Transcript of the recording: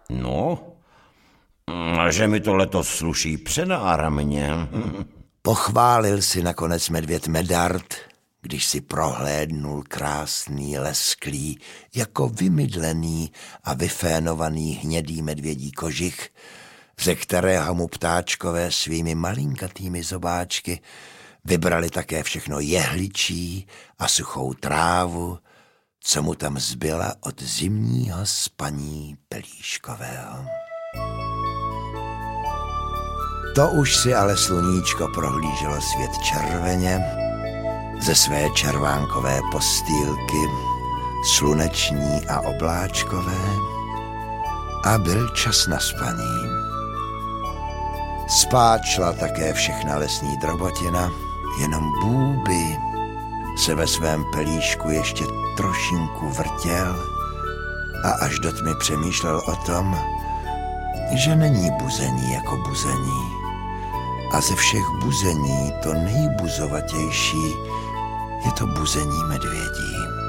No, že mi to letos sluší přenáramně. Pochválil si nakonec medvěd Medard, když si prohlédnul krásný, lesklý, jako vymydlený a vyfénovaný hnědý medvědí kožich, ze kterého mu ptáčkové svými malinkatými zobáčky vybrali také všechno jehličí a suchou trávu, co mu tam zbyla od zimního spaní pelíškového. To už si ale sluníčko prohlíželo svět červeně ze své červánkové postýlky, sluneční a obláčkové, a byl čas na spaní. Spát šla také všechna lesní drobotina, jenom Bůby se ve svém pelíšku ještě trošinku vrtěl a až do tmy přemýšlel o tom, že není buzení jako buzení a ze všech buzení to nejbuzovatější je to buzení medvědí.